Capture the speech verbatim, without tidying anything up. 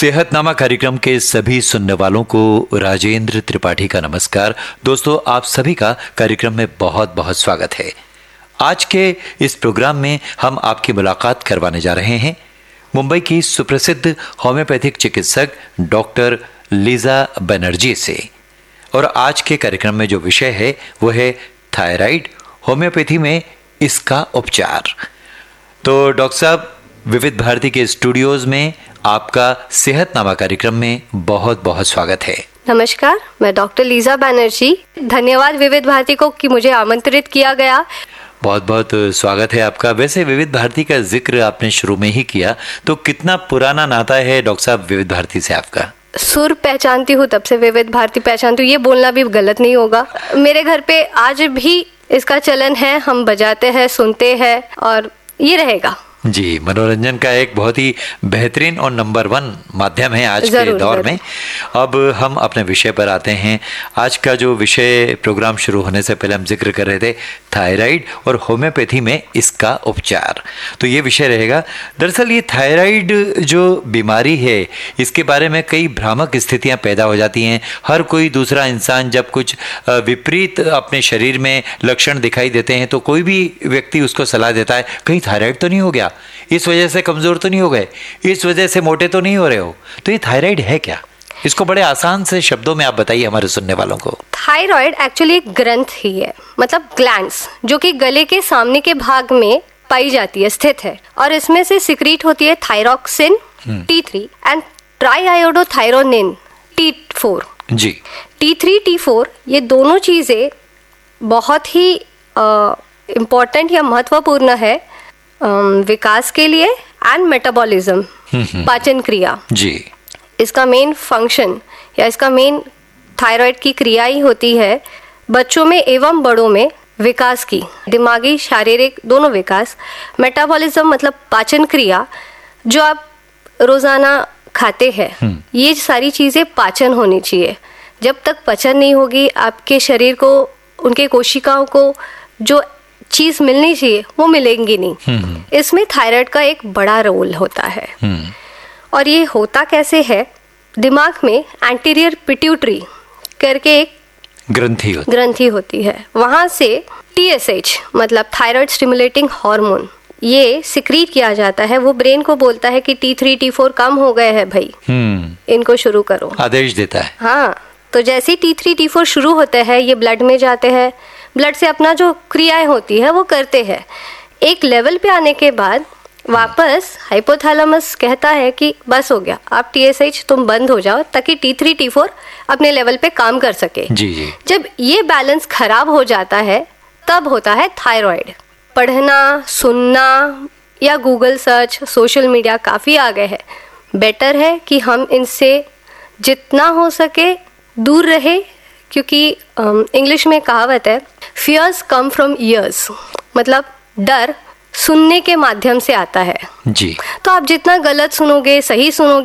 सेहतनामा कार्यक्रम के सभी सुनने वालों को राजेंद्र त्रिपाठी का नमस्कार। दोस्तों, आप सभी का कार्यक्रम में बहुत बहुत स्वागत है। आज के इस प्रोग्राम में हम आपकी मुलाकात करवाने जा रहे हैं मुंबई की सुप्रसिद्ध होम्योपैथिक चिकित्सक डॉक्टर लीजा बनर्जी से। और आज के कार्यक्रम में जो विषय है वो है थायराइड, होम्योपैथी में इसका उपचार। तो डॉक्टर साहब, विविध भारती के स्टूडियोज में आपका सेहतनामा कार्यक्रम में बहुत बहुत स्वागत है। नमस्कार, मैं डॉक्टर लीजा बनर्जी। धन्यवाद विविध भारती को कि मुझे आमंत्रित किया गया। बहुत बहुत स्वागत है आपका। वैसे विविध भारती का जिक्र आपने शुरू में ही किया, तो कितना पुराना नाता है डॉक्टर साहब विविध भारती से आपका? सुर पहचानती हूँ तब से विविध भारती पहचानती हूँ, ये बोलना भी गलत नहीं होगा। मेरे घर पे आज भी इसका चलन है, हम बजाते हैं, सुनते हैं और ये रहेगा। जी, मनोरंजन का एक बहुत ही बेहतरीन और नंबर वन माध्यम है आज के दौर में। अब हम अपने विषय पर आते हैं। आज का जो विषय प्रोग्राम शुरू होने से पहले हम जिक्र कर रहे थे, थायराइड और होम्योपैथी में इसका उपचार, तो ये विषय रहेगा। दरअसल ये थायराइड जो बीमारी है, इसके बारे में कई भ्रामक स्थितियां पैदा हो जाती हैं। हर कोई दूसरा इंसान जब कुछ विपरीत अपने शरीर में लक्षण दिखाई देते हैं तो कोई भी व्यक्ति उसको सलाह देता है, कहीं थायराइड तो नहीं हो गया, इस वजह से कमजोर तो नहीं हो गए, इस वजह से मोटे तो नहीं हो रहे हो। तो ये थायराइड है क्या? इसको बड़े आसान से शब्दों में आप बताइए हमारे सुनने वालों को। थायराइड एक्चुअली एक ग्रंथ ही है, मतलब ग्लैंड्स, जो कि गले के सामने के भाग में पाई जाती है, स्थित है। और इसमें से सिक्रीट होती है thyroxine T three and triiodothyronine T four. Ji, T three T four ये दोनों चीजें बहुत ही इम्पोर्टेंट या महत्वपूर्ण है विकास के लिए एंड मेटाबॉलिज्म, पाचन क्रिया। जी, इसका मेन फंक्शन या इसका मेन थायराइड की क्रिया ही होती है बच्चों में एवं बड़ों में विकास की, दिमागी शारीरिक दोनों विकास। मेटाबॉलिज्म मतलब पाचन क्रिया, जो आप रोजाना खाते हैं, ये सारी चीजें पाचन होनी चाहिए। जब तक पचन नहीं होगी, आपके शरीर को, उनके कोशिकाओं को जो चीज मिलनी चाहिए वो मिलेंगी नहीं। इसमें थायराइड का एक बड़ा रोल होता है। और ये होता कैसे है, दिमाग में एंटीरियर पिट्यूटरी करके एक ग्रंथि होती, ग्रंथि होती है। वहां से टी एस एच मतलब थायराइड स्टिमुलेटिंग हार्मोन ये सिक्रीट किया जाता है। वो ब्रेन को बोलता है कि टी थ्री टी फोर कम हो गए हैं भाई, इनको शुरू करो, आदेश देता है। हाँ, तो जैसे ही टी थ्री टी फोर शुरू होते हैं, ये ब्लड में जाते हैं, ब्लड से अपना जो क्रियाएं होती है वो करते हैं। एक लेवल पे आने के बाद वापस हाइपोथैलेमस कहता है कि बस हो गया, आप टी एस एच तुम बंद हो जाओ, ताकि टी थ्री टी फोर अपने लेवल पे काम कर सके। जी जी। जब ये बैलेंस खराब हो जाता है तब होता है थायराइड। पढ़ना, सुनना या गूगल सर्च, सोशल मीडिया काफ़ी आ गए हैं। बेटर है कि हम इनसे जितना हो सके दूर रहे, क्योंकि इंग्लिश में कहावत है, फियर्स कम फ्रॉम ईयर्स, मतलब डर सुनने के माध्यम से आता है। जी। तो आप जितना गलत सुनोगे, सही सुनोगे,